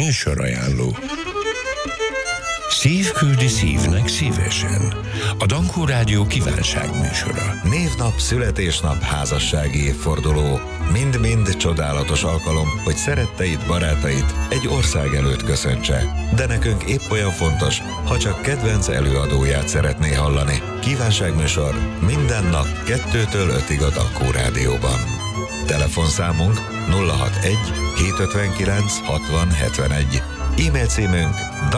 Műsorajánló. Szív küldi szívnek szívesen. A Dankó Rádió kívánságműsora. Névnap, születésnap, házassági évforduló. Mind-mind csodálatos alkalom, hogy szeretteid, barátait egy ország előtt köszöntse. De nekünk épp olyan fontos, ha csak kedvenc előadóját szeretné hallani. Kívánságműsor minden nap 2-től 5-ig a Dankó Rádióban. Telefonszámunk 061 759 60 71. E-mail címünk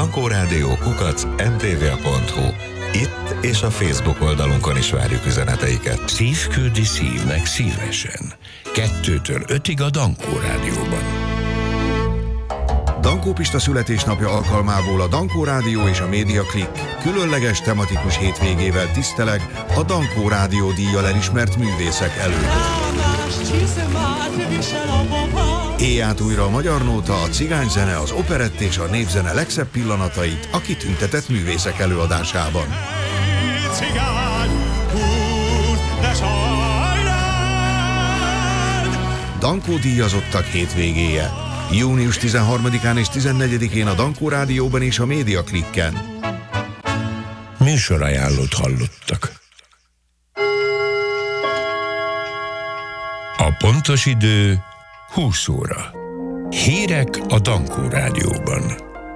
dankórádió@mtva.hu. Itt és a Facebook oldalunkon is várjuk üzeneteiket. Szív küldi szívnek szívesen. 2-től 5-ig a Dankó Rádióban. Dankó Pista születésnapja alkalmából a Dankó Rádió és a Média Klik különleges tematikus hétvégével tiszteleg a Dankó Rádió díjjal elismert művészek előtt. Éjját újra a magyar nóta, a cigányzene, az operett és a népzene legszebb pillanatait a kitüntetett művészek előadásában. Dankó díjazottak hétvégéje. Június 13-án és 14-én a Dankó Rádióban és a Média Klikken. Műsorajánlót hallottak. A pontos idő 20 óra. Hírek a Dankó Rádióban.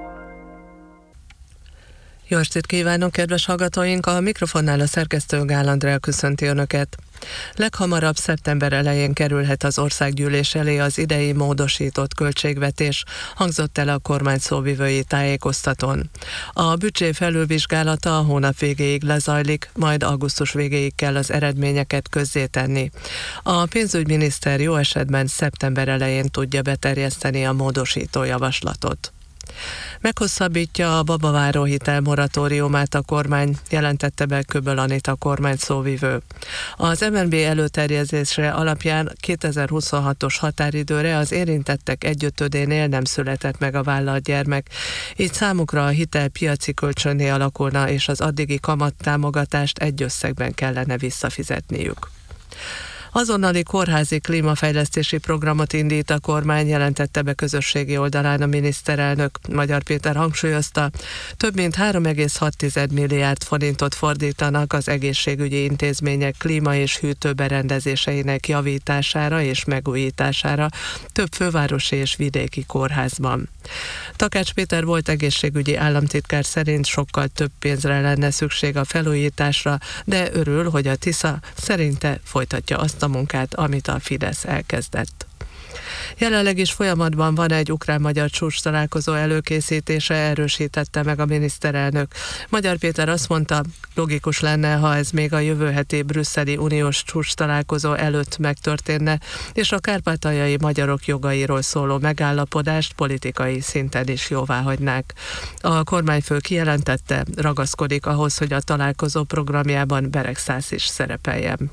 Jó estét kívánok, kedves hallgatóink! A mikrofonnál a szerkesztő Gál Andrea köszönti Önöket. Leghamarabb szeptember elején kerülhet az országgyűlés elé az idei módosított költségvetés, hangzott el a kormány szóvivői tájékoztatón. A büdzsé felülvizsgálata a hónap végéig lezajlik, majd augusztus végéig kell az eredményeket közzétenni. A pénzügyminiszter jó esetben szeptember elején tudja beterjeszteni a módosító javaslatot. Meghosszabbítja a babaváró hitel moratóriumát a kormány, jelentette be Köböl Anita kormány szóvivő. Az MNB előterjesztése alapján 2026-os határidőre az érintettek 1/5-énél nem született meg a vállalt gyermek, így számukra a hitel piaci kölcsönné alakulna, és az addigi kamattámogatást egy összegben kellene visszafizetniük. Azonnali kórházi klímafejlesztési programot indít a kormány, jelentette be közösségi oldalán a miniszterelnök. Magyar Péter hangsúlyozta, több mint 3,6 milliárd forintot fordítanak az egészségügyi intézmények klíma- és hűtőberendezéseinek javítására és megújítására több fővárosi és vidéki kórházban. Takács Péter volt egészségügyi államtitkár szerint sokkal több pénzre lenne szükség a felújításra, de örül, hogy a Tisza szerinte folytatja azt a munkát, amit a Fidesz elkezdett. Jelenleg is folyamatban van egy ukrán-magyar csúcs találkozó előkészítése, erősítette meg a miniszterelnök. Magyar Péter azt mondta, logikus lenne, ha ez még a jövő heti brüsszeli uniós csúcs találkozó előtt megtörténne, és a kárpátaljai magyarok jogairól szóló megállapodást politikai szinten is jóváhagynák. A kormányfő kijelentette, ragaszkodik ahhoz, hogy a találkozó programjában Beregszász is szerepeljen.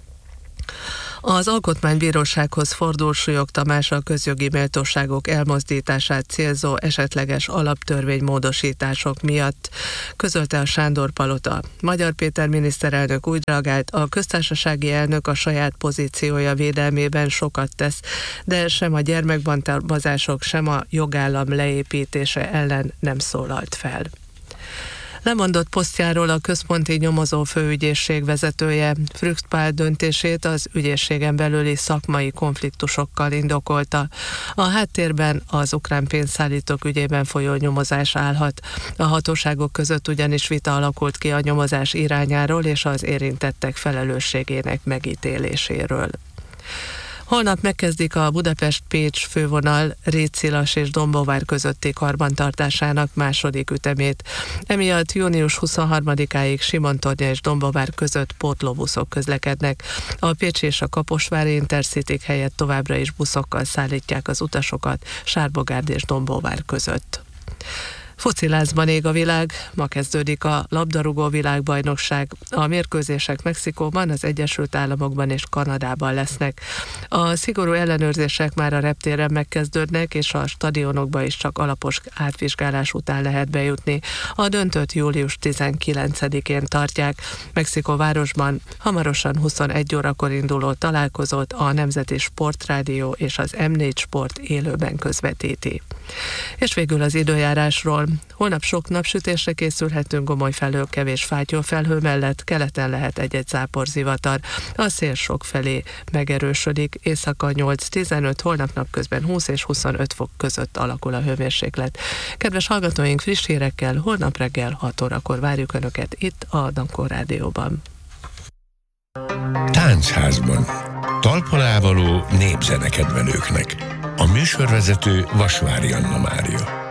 Az Alkotmánybírósághoz fordul Súlyog Tamás a közjogi méltóságok elmozdítását célzó esetleges alaptörvénymódosítások miatt, közölte a Sándor Palota. Magyar Péter miniszterelnök úgy reagált, a köztársasági elnök a saját pozíciója védelmében sokat tesz, de sem a gyermekbántalmazások, sem a jogállam leépítése ellen nem szólalt fel. Lemondott posztjáról a központi nyomozó főügyészség vezetője. Frücht Pál döntését az ügyészségen belüli szakmai konfliktusokkal indokolta. A háttérben az ukrán pénzszállítók ügyében folyó nyomozás állhat. A hatóságok között ugyanis vita alakult ki a nyomozás irányáról és az érintettek felelősségének megítéléséről. Holnap megkezdik a Budapest-Pécs fővonal Rétszilas és Dombóvár közötti karbantartásának második ütemét. Emiatt június 23-áig Simontornya és Dombóvár között pótlóbuszok közlekednek. A Pécs és a Kaposvári Intercity helyett továbbra is buszokkal szállítják az utasokat Sárbogárd és Dombóvár között. Focilázban ég a világ, ma kezdődik a labdarúgó világbajnokság. A mérkőzések Mexikóban, az Egyesült Államokban és Kanadában lesznek. A szigorú ellenőrzések már a reptéren megkezdődnek, és a stadionokba is csak alapos átvizsgálás után lehet bejutni. A döntőt július 19-én tartják. Mexikó városban hamarosan 21 órakor induló találkozót a Nemzeti Sportrádió és az M4 Sport élőben közvetíti. És végül az időjárásról. Holnap sok napsütésre készülhetünk, gomoly felhő, kevés fátyolfelhő mellett, keleten lehet egy-egy záporzivatar. A szél sok felé megerősödik, éjszaka 8-15, holnap napközben 20 és 25 fok között alakul a hőmérséklet. Kedves hallgatóink, friss hírekkel holnap reggel 6 órakor várjuk Önöket itt a Dankó Rádióban. Táncházban. Talpon ávaló népzene kedvelőknek. A műsorvezető Vasvári Anna Mária.